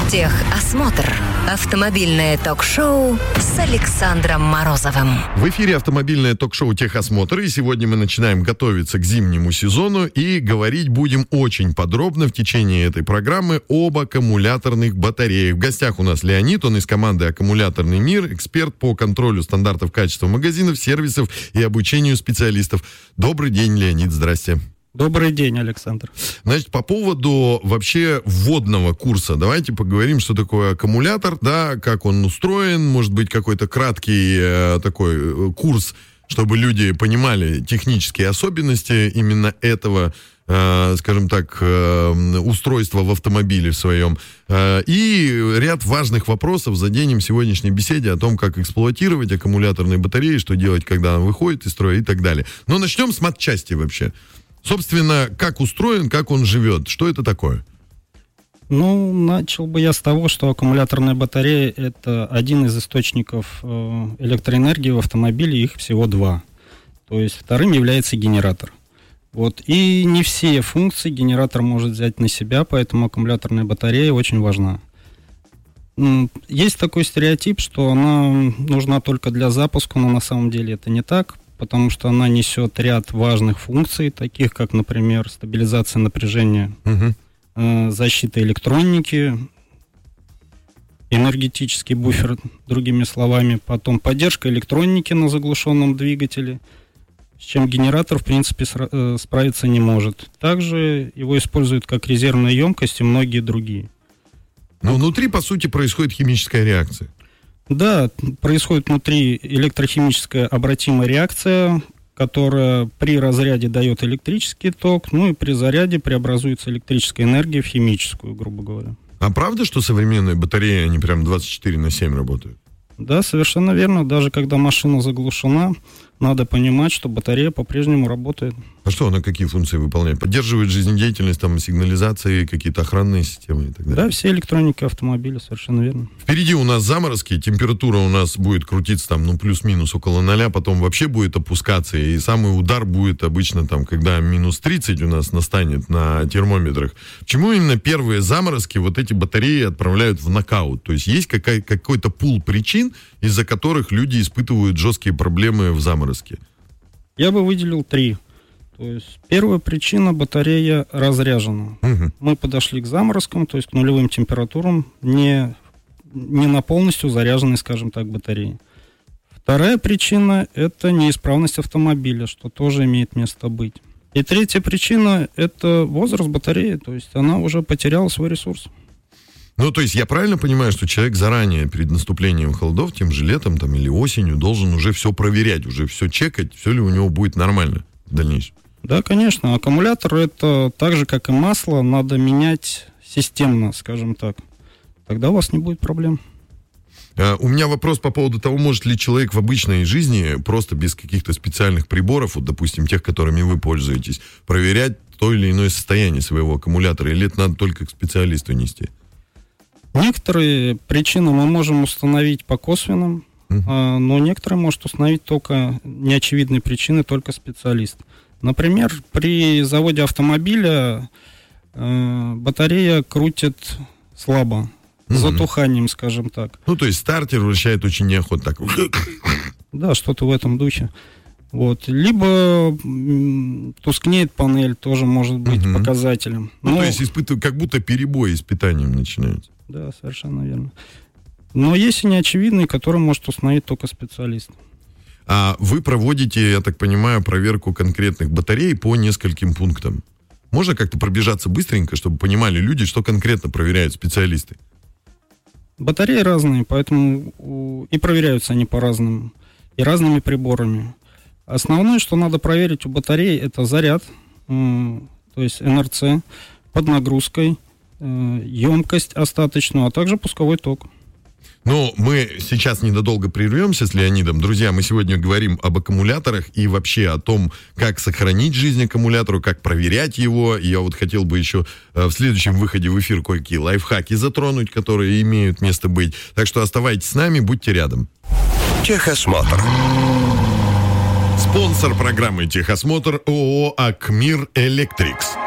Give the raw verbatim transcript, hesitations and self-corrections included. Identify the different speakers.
Speaker 1: Техосмотр. Автомобильное ток-шоу с Александром Морозовым.
Speaker 2: В эфире автомобильное ток-шоу «Техосмотр», и сегодня мы начинаем готовиться к зимнему сезону и говорить будем очень подробно в течение этой программы об аккумуляторных батареях. В гостях у нас Леонид, он из команды «Аккумуляторный мир», эксперт по контролю стандартов качества магазинов, сервисов и обучению специалистов. Добрый день, Леонид, здрасте.
Speaker 3: Добрый день, Александр.
Speaker 2: Значит, по поводу вообще вводного курса, давайте поговорим, что такое аккумулятор, да, как он устроен, может быть, какой-то краткий э, такой э, курс, чтобы люди понимали технические особенности именно этого, э, скажем так, э, устройства в автомобиле в своем. Э, и ряд важных вопросов заденем в сегодняшней беседе о том, как эксплуатировать аккумуляторные батареи, что делать, когда она выходит из строя и так далее. Но начнем с матчасти вообще. Собственно, как устроен, как он живет, что это такое?
Speaker 3: Ну, начал бы я с того, что аккумуляторная батарея – это один из источников электроэнергии в автомобиле, их всего два. То есть вторым является генератор. Вот. И не все функции генератор может взять на себя, поэтому аккумуляторная батарея очень важна. Есть такой стереотип, что она нужна только для запуска, но на самом деле это не так, потому что она несет ряд важных функций, таких как, например, стабилизация напряжения, угу. э, защита электроники, энергетический буфер, другими словами, потом поддержка электроники на заглушенном двигателе, с чем генератор, в принципе, сра- э, справиться не может. Также его используют как резервную емкость и многие другие.
Speaker 2: Но внутри, по сути, происходит химическая реакция.
Speaker 3: Да, происходит внутри электрохимическая обратимая реакция, которая при разряде дает электрический ток, ну и при заряде преобразуется электрическая энергия в химическую, грубо говоря.
Speaker 2: А правда, что современные батареи, они прям двадцать четыре на семь работают?
Speaker 3: Да, совершенно верно. Даже когда машина заглушена, надо понимать, что батарея по-прежнему работает.
Speaker 2: А что она какие функции выполняет? Поддерживает жизнедеятельность, там, сигнализации, какие-то охранные системы и так далее?
Speaker 3: Да, все электроники автомобиля, совершенно верно.
Speaker 2: Впереди у нас заморозки, температура у нас будет крутиться там, ну, плюс-минус около ноля, потом вообще будет опускаться, и самый удар будет обычно там, когда минус тридцать у нас настанет на термометрах. Почему именно первые заморозки вот эти батареи отправляют в нокаут? То есть есть какая- какой-то пул причин, из-за которых люди испытывают жесткие проблемы в заморозке?
Speaker 3: Я бы выделил три. То есть первая причина — батарея разряжена. Угу. Мы подошли к заморозкам, то есть к нулевым температурам, не, не на полностью заряженной, скажем так, батареи. Вторая причина — это неисправность автомобиля, что тоже имеет место быть. И третья причина — это возраст батареи, то есть она уже потеряла свой ресурс.
Speaker 2: Ну, то есть я правильно понимаю, что человек заранее, перед наступлением холодов, тем же летом там, или осенью, должен уже все проверять, уже все чекать, все ли у него будет нормально в дальнейшем?
Speaker 3: Да, конечно. Аккумулятор — это так же, как и масло, надо менять системно, скажем так. Тогда у вас не будет проблем.
Speaker 2: А, у меня вопрос по поводу того, может ли человек в обычной жизни, просто без каких-то специальных приборов, вот, допустим, тех, которыми вы пользуетесь, проверять то или иное состояние своего аккумулятора, или это надо только к специалисту нести?
Speaker 3: Некоторые причины мы можем установить по косвенным, uh-huh. а, но некоторые может установить только неочевидные причины, только специалист. Например, при заводе автомобиля э, батарея крутит слабо, uh-huh. с затуханием, скажем так.
Speaker 2: Ну, то есть стартер вращает очень неохотно. Так.
Speaker 3: Да, что-то в этом духе. Вот. Либо м, тускнеет панель, тоже может быть uh-huh. показателем.
Speaker 2: Ну,
Speaker 3: но...
Speaker 2: то есть испытывают, как будто перебои с питанием начинаются.
Speaker 3: Да, совершенно верно. Но есть и неочевидные, которые может установить только специалист.
Speaker 2: А вы проводите, я так понимаю, проверку конкретных батарей по нескольким пунктам. Можно как-то пробежаться быстренько, чтобы понимали люди, что конкретно проверяют специалисты?
Speaker 3: Батареи разные, поэтому и проверяются они по-разному, и разными приборами. Основное, что надо проверить у батареи, это заряд, то есть эн эр цэ под нагрузкой, емкость остаточную, а также пусковой ток.
Speaker 2: Ну, мы сейчас ненадолго прервемся с Леонидом. Друзья, мы сегодня говорим об аккумуляторах и вообще о том, как сохранить жизнь аккумулятору, как проверять его. Я вот хотел бы еще в следующем выходе в эфир кое-какие лайфхаки затронуть, которые имеют место быть. Так что оставайтесь с нами, будьте рядом.
Speaker 4: Техосмотр.
Speaker 2: Спонсор программы «Техосмотр» ООО «Акмир Электрикс».